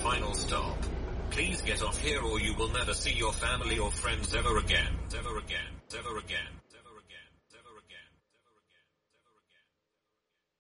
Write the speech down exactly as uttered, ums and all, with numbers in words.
final stop. Please get off here or you will never see your family or friends ever again, ever again, ever again.